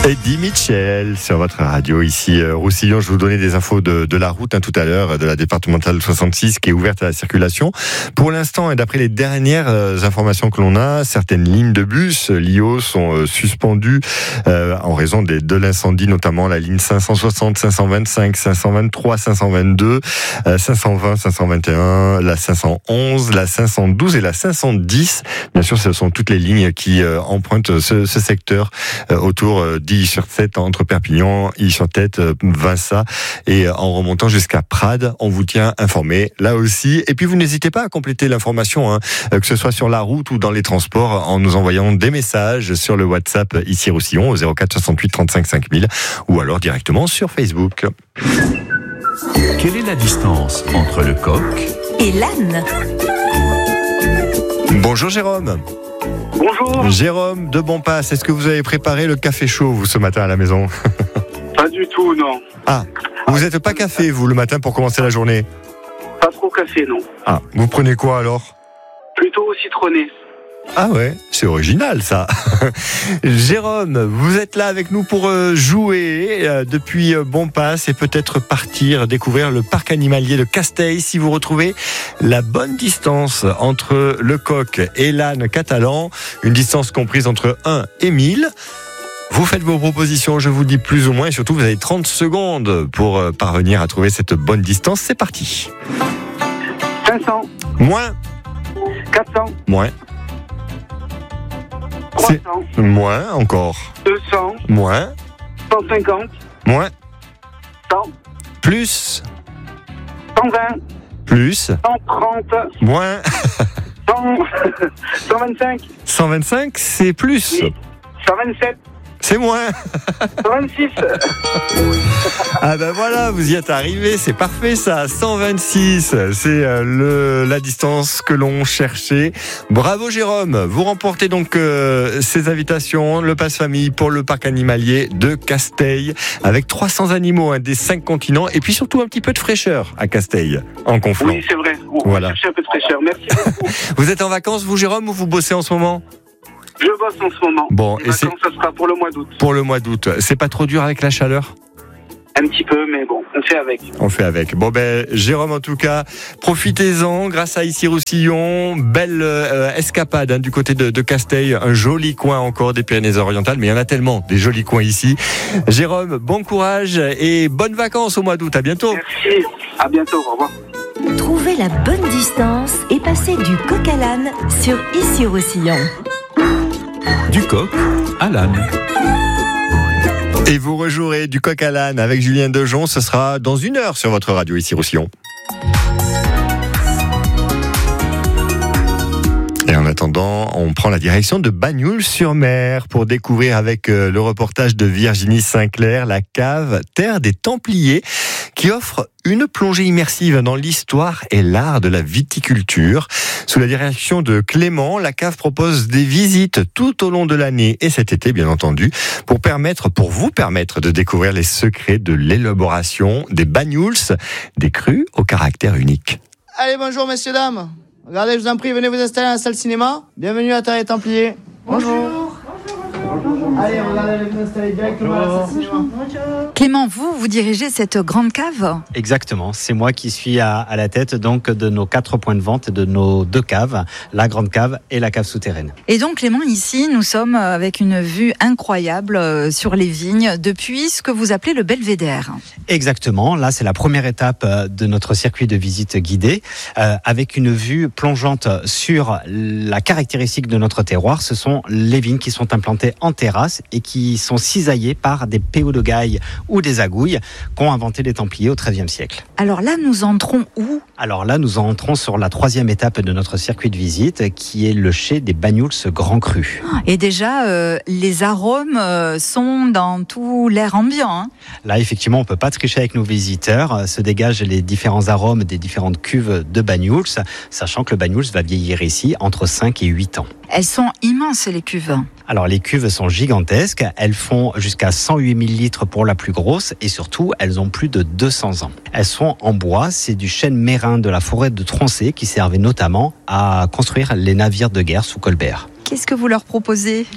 Eddie Mitchell sur votre radio ici Roussillon. Je vous donnais des infos de la route tout à l'heure, de la départementale 66 qui est ouverte à la circulation. Pour l'instant et d'après les dernières informations que l'on a, certaines lignes de bus LIO sont suspendues en raison de l'incendie, notamment la ligne 560, 525, 523, 522, 520, 521, la 511, la 512 et la 510. Bien sûr, ce sont toutes les lignes qui empruntent ce secteur autour d'Illy-sur-Tête, entre Perpignan, Illy-sur-Tête, Vinça et en remontant jusqu'à Prades. On vous tient informé là aussi. Et puis vous n'hésitez pas à compléter l'information, que ce soit sur la route ou dans les transports, en nous envoyant des messages sur le WhatsApp ici Roussillon au 04 68 35 5000 ou alors directement sur Facebook. Quelle est la distance entre le coq et l'âne? Bonjour Jérôme. Bonjour. Jérôme de Bonpass, est-ce que vous avez préparé le café chaud, vous, ce matin à la maison? Pas du tout, non. Ah, vous n'êtes pas café, vous, le matin pour commencer la journée? Pas trop café, non. Ah, vous prenez quoi alors? Plutôt citronné. Ah ouais, c'est original ça. Jérôme, vous êtes là avec nous pour jouer depuis Bonpass et peut-être partir découvrir le parc animalier de Casteil si vous retrouvez la bonne distance entre le coq et l'âne catalan, une distance comprise entre 1 et 1000. Vous faites vos propositions, je vous dis plus ou moins, et surtout vous avez 30 secondes pour parvenir à trouver cette bonne distance. C'est parti. 500. Moins. 400. Moins. 300. Moins encore. 200. Moins. 150. Moins. 100. Plus. 120. Plus. 130. Moins. 100. 125. 125, c'est plus. Oui. 127. C'est moins. 126. Ah ben voilà, vous y êtes arrivé, c'est parfait ça. 126, c'est la distance que l'on cherchait. Bravo Jérôme, vous remportez donc ces invitations, le pass famille pour le parc animalier de Casteil, avec 300 animaux des 5 continents, et puis surtout un petit peu de fraîcheur à Casteil, en Conflans. Oui, c'est vrai. On Voilà. va chercher un peu de fraîcheur. Merci beaucoup. Vous êtes en vacances, vous Jérôme, ou vous bossez en ce moment? Je bosse en ce moment. Bon, Les et vacances, ça sera pour le mois d'août. Pour le mois d'août, c'est pas trop dur avec la chaleur? Un petit peu, mais bon, on fait avec. On fait avec. Bon ben Jérôme, en tout cas, profitez-en grâce à ici Roussillon. Belle escapade du côté de Casteil, un joli coin encore des Pyrénées-Orientales, mais il y en a tellement des jolis coins ici. Jérôme, bon courage et bonnes vacances au mois d'août. À bientôt. Merci. À bientôt. Au revoir. Trouvez la bonne distance et passez du coq à l'âne sur Ici Roussillon. Du coq à l'âne. Et vous rejouerez du coq à l'âne avec Julien Dejon. Ce sera dans 1 heure sur votre radio ici Roussillon. Et en attendant, on prend la direction de Bagnoul-sur-Mer pour découvrir avec le reportage de Virginie Sinclair la cave Terre des Templiers qui offre une plongée immersive dans l'histoire et l'art de la viticulture. Sous la direction de Clément, la cave propose des visites tout au long de l'année et cet été, bien entendu, pour vous permettre de découvrir les secrets de l'élaboration des Bagnouls, des crus au caractère unique. Allez, bonjour messieurs, dames. Regardez, je vous en prie, venez vous installer dans la salle cinéma. Bienvenue à Terre des Templiers. Bonjour. Allez, regardez, vous installer directement à la salle cinéma. Clément, vous dirigez cette grande cave? Exactement, c'est moi qui suis à la tête donc de nos 4 points de vente, de nos 2 caves, la grande cave et la cave souterraine. Et donc Clément, ici, nous sommes avec une vue incroyable sur les vignes depuis ce que vous appelez le belvédère. Exactement, là c'est la première étape de notre circuit de visite guidée, avec une vue plongeante sur la caractéristique de notre terroir. Ce sont les vignes qui sont implantées en terrasse et qui sont cisaillées par des péos de gaille ou des agouilles qu'ont inventé les Templiers au XIIIe siècle. Alors là, nous entrons où? Alors là, nous entrons sur la 3e étape de notre circuit de visite, qui est le chai des Bagnouls Grand Cru. Et déjà, les arômes sont dans tout l'air ambiant. Là, effectivement, on ne peut pas tricher avec nos visiteurs. Se dégagent les différents arômes des différentes cuves de Bagnouls, sachant que le Bagnouls va vieillir ici entre 5 et 8 ans. Elles sont immenses, les cuves. Alors, les cuves sont gigantesques. Elles font jusqu'à 108 000 litres pour la plus grosse et surtout, elles ont plus de 200 ans. Elles sont en bois. C'est du chêne mérin de la forêt de Troncé qui servait notamment à construire les navires de guerre sous Colbert. Qu'est-ce que vous leur proposez?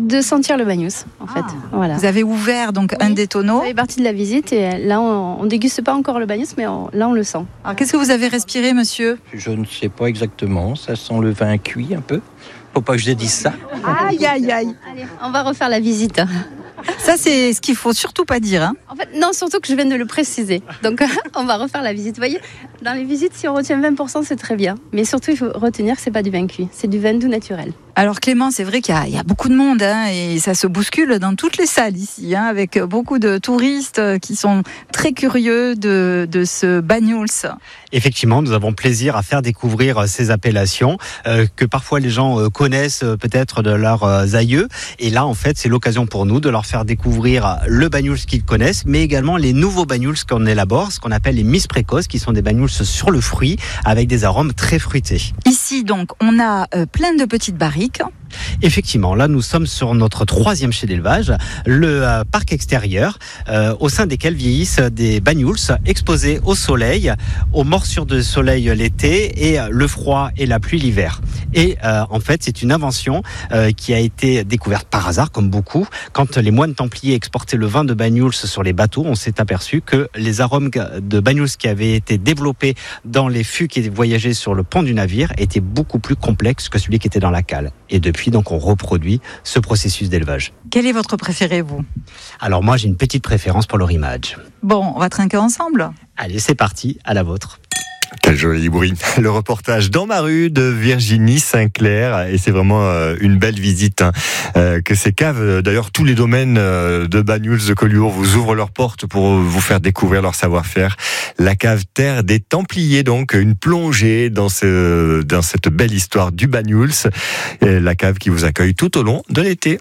de sentir le bagnous, en fait. Voilà. Vous avez ouvert donc un des tonneaux. Ça fait partie de la visite et là, on déguste pas encore le bagnous, mais là, on le sent. Alors, qu'est-ce que vous avez respiré, monsieur ? Je ne sais pas exactement. Ça sent le vin cuit un peu. Faut pas que je dise ça. Aïe, aïe, aïe. Allez, on va refaire la visite. Ça, c'est ce qu'il faut surtout pas dire. Hein. En fait, non, surtout que je viens de le préciser. Donc, on va refaire la visite. Vous voyez, dans les visites, si on retient 20%, c'est très bien. Mais surtout, il faut retenir que c'est pas du vin cuit. C'est du vin doux naturel. Alors Clément, c'est vrai qu'il y a beaucoup de monde et ça se bouscule dans toutes les salles ici, avec beaucoup de touristes qui sont très curieux de ce Banyuls. Effectivement, nous avons plaisir à faire découvrir ces appellations que parfois les gens connaissent peut-être de leurs aïeux. Et là, en fait, c'est l'occasion pour nous de leur faire découvrir le Banyuls qu'ils connaissent, mais également les nouveaux Banyuls qu'on élabore, ce qu'on appelle les Miss précoces, qui sont des Banyuls sur le fruit avec des arômes très fruités. Ici, donc, on a plein de petites barriques. Effectivement, là nous sommes sur notre 3e chai d'élevage, le parc extérieur, au sein desquels vieillissent des Banyuls exposés au soleil, aux morsures de soleil l'été et le froid et la pluie l'hiver. Et en fait, c'est une invention qui a été découverte par hasard, comme beaucoup. Quand les moines templiers exportaient le vin de Banyuls sur les bateaux, on s'est aperçu que les arômes de Banyuls qui avaient été développés dans les fûts qui voyageaient sur le pont du navire étaient beaucoup plus complexes que celui qui était dans la cale. Et depuis, donc, on reproduit ce processus d'élevage. Quel est votre préféré, vous ? Alors moi, j'ai une petite préférence pour le rimage. Bon, on va trinquer ensemble. Allez, c'est parti, à la vôtre. Quel joli bruit. Le reportage dans ma rue de Virginie Sinclair. Et c'est vraiment une belle visite. Que ces caves, d'ailleurs, tous les domaines de Banyuls de Collioure vous ouvrent leurs portes pour vous faire découvrir leur savoir-faire. La cave Terre des Templiers, donc, une plongée dans cette belle histoire du Banyuls. La cave qui vous accueille tout au long de l'été.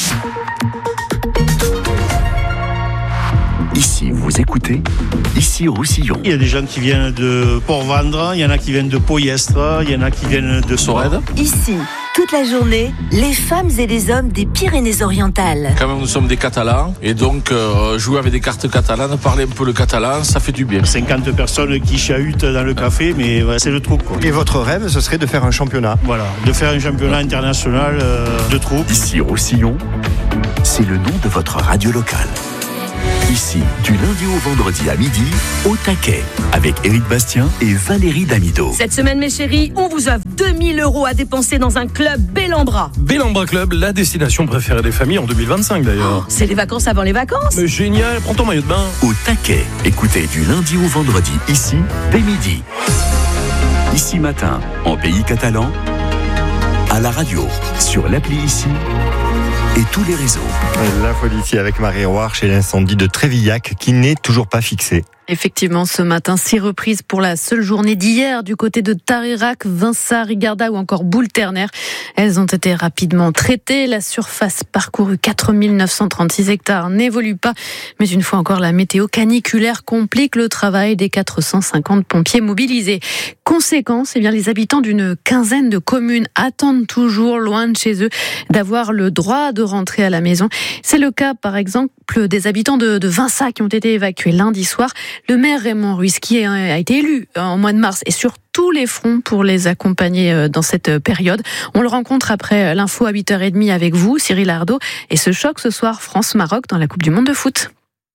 Ici, vous écoutez, ici Roussillon. Il y a des gens qui viennent de Port-Vendre, il y en a qui viennent de Ployestre, il y en a qui viennent de Sorède. Ici, toute la journée, les femmes et les hommes des Pyrénées-Orientales. Quand même, nous sommes des Catalans, et donc jouer avec des cartes catalanes, parler un peu le catalan, ça fait du bien. 50 personnes qui chahutent dans le café, mais ouais, c'est le troupe, quoi. Et votre rêve, ce serait de faire un championnat ? Voilà, de faire un championnat international de troupe. Ici Roussillon, c'est le nom de votre radio locale. Ici, du lundi au vendredi à midi, au taquet, avec Éric Bastien et Valérie Damido. Cette semaine, mes chéris, on vous offre 2000 € à dépenser dans un club Bellambra. Bellambra Club, la destination préférée des familles en 2025 d'ailleurs. Oh, c'est les vacances avant les vacances. Mais génial, prends ton maillot de bain. Au taquet, écoutez du lundi au vendredi, ici, dès midi. Ici matin, en pays catalan, à la radio, sur l'appli Ici, et tous les réseaux. L'info d'ici avec Marie Roire chez l'incendie de Trévillac qui n'est toujours pas fixé. Effectivement, ce matin, 6 reprises pour la seule journée d'hier du côté de Tarerac, Vinsart, Rigarda ou encore Boule-Ternaire. Elles ont été rapidement traitées. La surface parcourue 4936 hectares n'évolue pas. Mais une fois encore, la météo caniculaire complique le travail des 450 pompiers mobilisés. Conséquence, les habitants d'une quinzaine de communes attendent toujours, loin de chez eux, d'avoir le droit de rentrer à la maison. C'est le cas, par exemple, des habitants de Vinsart qui ont été évacués lundi soir. Le maire Raymond Ruiz, qui a été élu en mois de mars, est sur tous les fronts pour les accompagner dans cette période. On le rencontre après l'info à 8h30 avec vous, Cyril Ardo, et ce choc ce soir France-Maroc dans la Coupe du Monde de foot.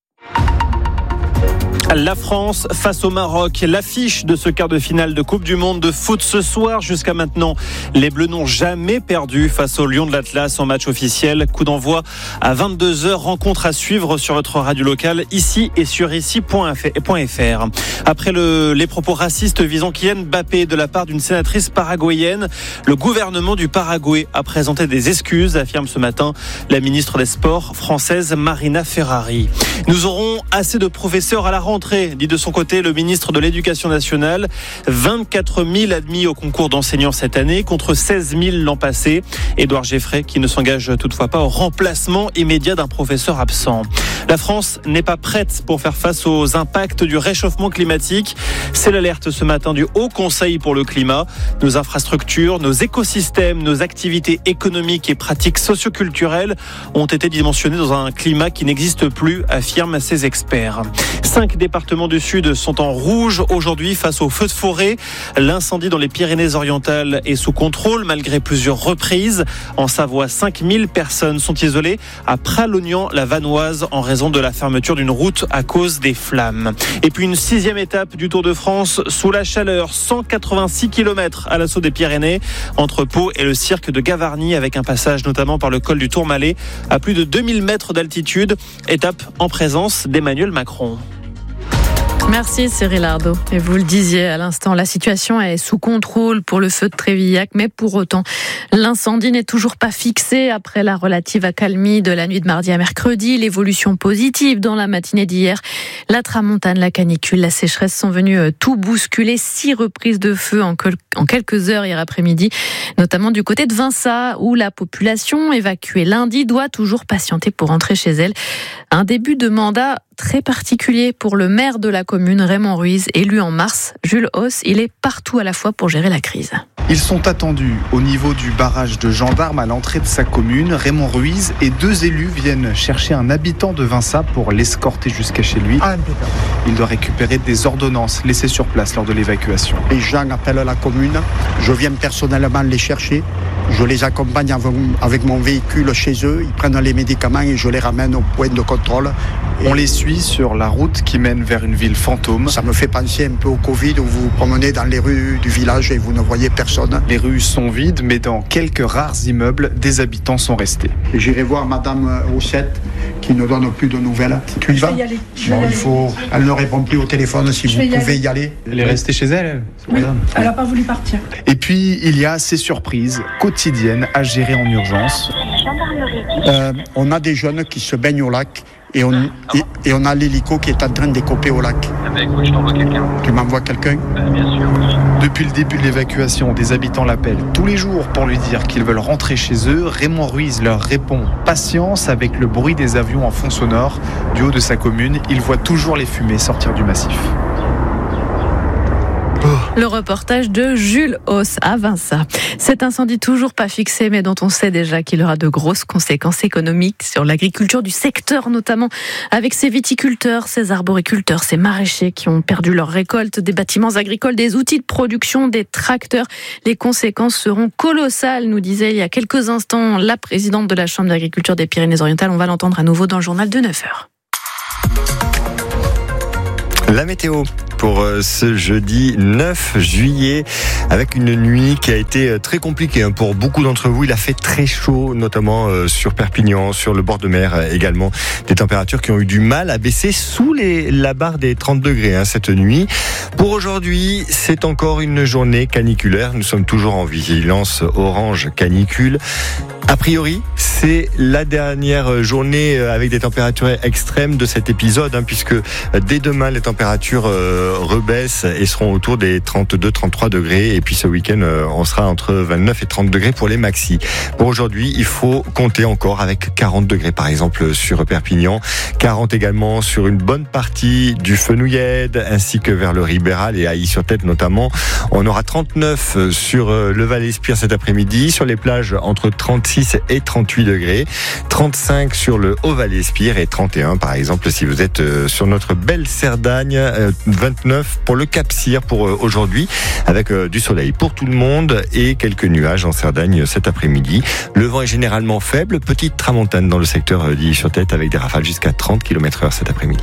La France face au Maroc, l'affiche de ce quart de finale de Coupe du Monde de foot ce soir. Jusqu'à maintenant, les Bleus n'ont jamais perdu face aux Lions de l'Atlas en match officiel. Coup d'envoi à 22h, rencontre à suivre sur votre radio locale ici et sur ici.fr. Après les propos racistes visant Kylian Mbappé de la part d'une sénatrice paraguayenne, le gouvernement du Paraguay a présenté des excuses, affirme ce matin la ministre des Sports française Marina Ferrari. Nous aurons assez de professeurs à la rentrée, dit de son côté le ministre de l'Éducation nationale. 24 000 admis au concours d'enseignants cette année contre 16 000 l'an passé. Édouard Geffray qui ne s'engage toutefois pas au remplacement immédiat d'un professeur absent. La France n'est pas prête pour faire face aux impacts du réchauffement climatique. C'est l'alerte ce matin du Haut Conseil pour le climat. Nos infrastructures, nos écosystèmes, nos activités économiques et pratiques socioculturelles ont été dimensionnées dans un climat qui n'existe plus, affirment ces experts. 5 des départements du Sud sont en rouge aujourd'hui face aux feux de forêt. L'incendie dans les Pyrénées-Orientales est sous contrôle malgré plusieurs reprises. En Savoie, 5000 personnes sont isolées à Pralognan-la-Vanoise en raison de la fermeture d'une route à cause des flammes. Et puis une 6e étape du Tour de France sous la chaleur, 186 km à l'assaut des Pyrénées entre Pau et le cirque de Gavarnie avec un passage notamment par le col du Tourmalet à plus de 2000 mètres d'altitude. Étape en présence d'Emmanuel Macron. Merci Cyril Ardo. Et vous le disiez à l'instant, la situation est sous contrôle pour le feu de Trévillac, mais pour autant, l'incendie n'est toujours pas fixé après la relative accalmie de la nuit de mardi à mercredi, l'évolution positive dans la matinée d'hier. La tramontane, la canicule, la sécheresse sont venues tout bousculer. 6 reprises de feu en quelques heures hier après-midi, notamment du côté de Vinça, où la population évacuée lundi doit toujours patienter pour rentrer chez elle. Un début de mandat très particulier pour le maire de la commune, Raymond Ruiz, élu en mars. Jules Hauss, il est partout à la fois pour gérer la crise. Ils sont attendus au niveau du barrage de gendarmes à l'entrée de sa commune. Raymond Ruiz et 2 élus viennent chercher un habitant de Vinça pour l'escorter jusqu'à chez lui. Il doit récupérer des ordonnances laissées sur place lors de l'évacuation. Les gens appellent la commune, je viens personnellement les chercher, je les accompagne avec mon véhicule chez eux, ils prennent les médicaments et je les ramène au point de contrôle. On les suit sur la route qui mène vers une ville fantôme. Ça me fait penser un peu au Covid où vous vous promenez dans les rues du village et vous ne voyez personne. Les rues sont vides, mais dans quelques rares immeubles, des habitants sont restés. J'irai voir Madame Roussette qui ne donne plus de nouvelles. Tu y vas ? Je vais y aller. Elle ne répond plus au téléphone si vous pouvez y aller. Elle est restée chez elle. Oui, elle n'a pas voulu partir. Et puis, il y a ces surprises quotidiennes à gérer en urgence. On a des jeunes qui se baignent au lac. Et on a l'hélico qui est en train de décoper au lac. Écoute, je t'envoie quelqu'un. Tu m'envoies quelqu'un ? Bien sûr. Depuis le début de l'évacuation, des habitants l'appellent tous les jours pour lui dire qu'ils veulent rentrer chez eux. Raymond Ruiz leur répond « Patience » avec le bruit des avions en fond sonore. Du haut de sa commune, il voit toujours les fumées sortir du massif. Le reportage de Jules Hauss à Vinça. Cet incendie toujours pas fixé, mais dont on sait déjà qu'il aura de grosses conséquences économiques sur l'agriculture du secteur, notamment avec ces viticulteurs, ces arboriculteurs, ces maraîchers qui ont perdu leur récolte, des bâtiments agricoles, des outils de production, des tracteurs. Les conséquences seront colossales, nous disait il y a quelques instants la présidente de la Chambre d'agriculture des Pyrénées-Orientales. On va l'entendre à nouveau dans le journal de 9h. La météo pour ce jeudi 9 juillet avec une nuit qui a été très compliquée pour beaucoup d'entre vous. Il a fait très chaud, notamment sur Perpignan, sur le bord de mer également. Des températures qui ont eu du mal à baisser sous la barre des 30 degrés cette nuit. Pour aujourd'hui, c'est encore une journée caniculaire. Nous sommes toujours en vigilance orange canicule. A priori, c'est la dernière journée avec des températures extrêmes de cet épisode, puisque dès demain, les températures rebaissent et seront autour des 32-33 degrés. Et puis ce week-end, on sera entre 29 et 30 degrés pour les maxis. Pour aujourd'hui, il faut compter encore avec 40 degrés, par exemple, sur Perpignan. 40 également sur une bonne partie du Fenouillède, ainsi que vers le Ribéral et Ailly-sur-Tête notamment. On aura 39 sur le Val-Espire cet après-midi. Sur les plages, entre 36 et 38 degrés. 35 sur le Haut-Val-Espire et 31, par exemple, si vous êtes sur notre belle Cerdagne. 29 pour le Cap-Cyr pour aujourd'hui, avec du soleil pour tout le monde et quelques nuages en Cerdagne cet après-midi. Le vent est généralement faible, petite tramontane dans le secteur d'Illy-sur-Tête avec des rafales jusqu'à 30 km/h cet après-midi.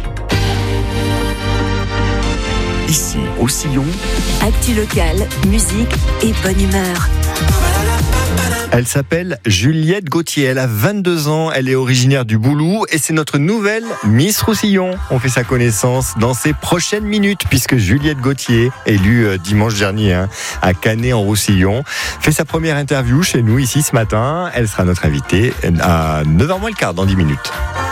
Ici, au Sillon, actu locale, musique et bonne humeur. Elle s'appelle Juliette Gauthier, elle a 22 ans, elle est originaire du Boulou et c'est notre nouvelle Miss Roussillon. On fait sa connaissance dans ces prochaines minutes puisque Juliette Gauthier, élue dimanche dernier à Canet en Roussillon, fait sa première interview chez nous ici ce matin. Elle sera notre invitée à 9h moins le quart dans 10 minutes.